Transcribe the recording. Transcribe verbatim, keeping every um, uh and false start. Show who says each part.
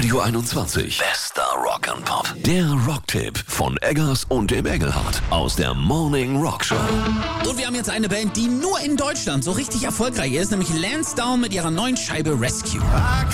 Speaker 1: Radio einundzwanzig. Bester Rock'n'Pop. Der Rocktipp von Eggers und dem Engelhardt aus der Morning Rock Show.
Speaker 2: Und wir haben jetzt eine Band, die nur in Deutschland so richtig erfolgreich ist, nämlich Lansdowne mit ihrer neuen Scheibe Rescue.